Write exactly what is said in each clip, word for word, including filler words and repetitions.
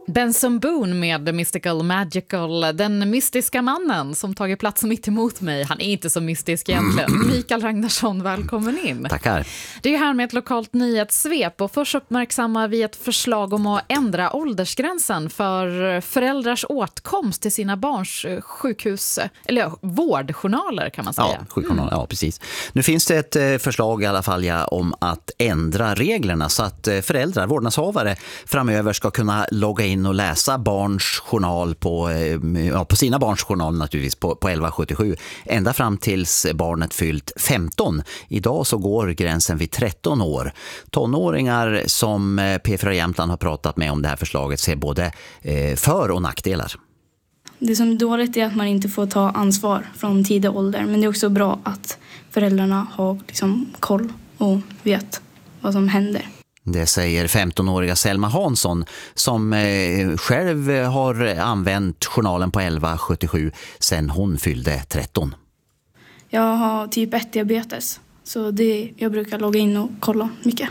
Benson Boone med Mystical Magical, den mystiska mannen som tagit plats mitt emot mig. Han är inte så mystisk egentligen. Mikael Ragnarsson, välkommen in. Tackar. Det är här med ett lokalt nyhetssvep och först uppmärksammar vi ett förslag om att ändra åldersgränsen för föräldrars åtkomst till sina barns sjukhus, eller vårdjournaler kan man säga. Ja, sjukjournaler, mm. ja precis. Nu finns det ett förslag i alla fall ja, om att ändra reglerna så att föräldrar, vårdnadshavare framöver ska kunna logga in in och läsa barns journal på, ja, på sina barns journal naturligtvis på, på elva sjuttiosju ända fram tills barnet fyllt femton. Idag så går gränsen vid tretton år. Tonåringar som P fyra Jämtland har pratat med om det här förslaget ser både eh, för- och nackdelar. Det som är dåligt är att man inte får ta ansvar från tidig ålder, men det är också bra att föräldrarna har liksom koll och vet vad som händer. Det säger femtonåriga Selma Hansson som eh, själv har använt journalen på elva sjuttiosju sedan hon fyllde tretton. Jag har typ ett diabetes så det, jag brukar logga in och kolla mycket.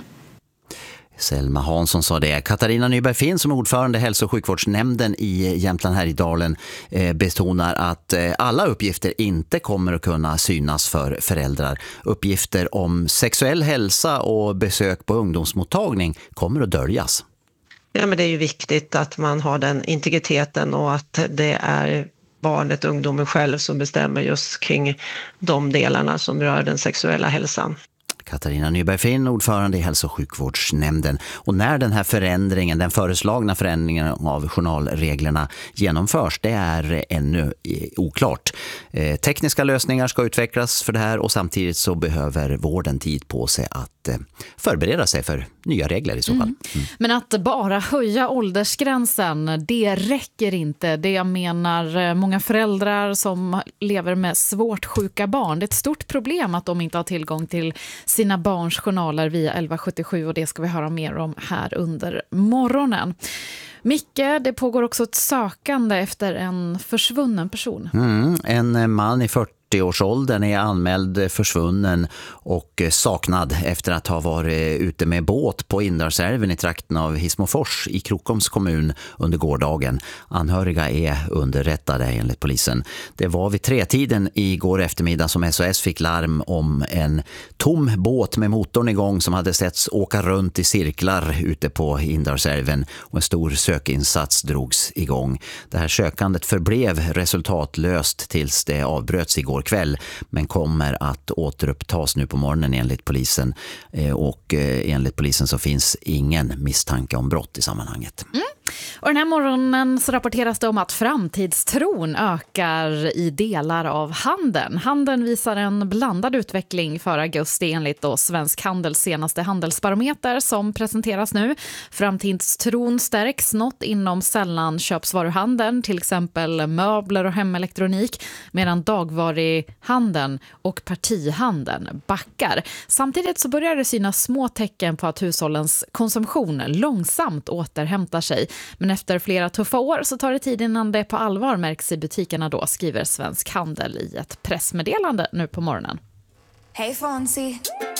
Selma Hansson sa det. Katarina Nyberg-Finn som ordförande i hälso- och sjukvårdsnämnden i Jämtland Härjedalen eh, betonar att eh, alla uppgifter inte kommer att kunna synas för föräldrar. Uppgifter om sexuell hälsa och besök på ungdomsmottagning kommer att döljas. Ja, men det är ju viktigt att man har den integriteten och att det är barnet, ungdomen själv som bestämmer just kring de delarna som rör den sexuella hälsan. Katarina Nyberg-Finn, ordförande i hälso- och sjukvårdsnämnden. Och när den här förändringen, den föreslagna förändringen av journalreglerna genomförs, det är ännu oklart. Eh, tekniska lösningar ska utvecklas för det här och samtidigt så behöver vården tid på sig att eh, förbereda sig för nya regler i så fall. Mm. Mm. Men att bara höja åldersgränsen, det räcker inte. Det jag menar många föräldrar som lever med svårt sjuka barn. Det är ett stort problem att de inte har tillgång till sina barns journaler via elva sjuttiosju och det ska vi höra mer om här under morgonen. Micke, det pågår också ett sökande efter en försvunnen person. Mm, en man i fyrtio-årsåldern är anmäld försvunnen och saknad efter att ha varit ute med båt på Indarsälven i trakten av Hismofors i Krokoms kommun under gårdagen. Anhöriga är underrättade enligt polisen. Det var vid tretiden i går eftermiddag som S O S fick larm om en tom båt med motorn igång som hade setts åka runt i cirklar ute på Indarsälven och en stor sökinsats drogs igång. Det här sökandet förblev resultatlöst tills det avbröts igår kväll men kommer att återupptas nu på morgonen enligt polisen och enligt polisen så finns ingen misstanke om brott i sammanhanget. Mm. Och den här morgonen så rapporteras det om att framtidstron ökar i delar av handeln. Handeln visar en blandad utveckling för augusti enligt då Svensk Handels senaste handelsbarometer som presenteras nu. Framtidstron stärks något inom sällanköpsvaruhandeln, till exempel möbler och hemelektronik, medan dagvaruhandeln och partihandeln backar. Samtidigt så börjar det synas små tecken på att hushållens konsumtion långsamt återhämtar sig. Men efter flera tuffa år så tar det tid innan det på allvar märks i butikerna då, skriver Svensk Handel i ett pressmeddelande nu på morgonen. Hey Fonzie.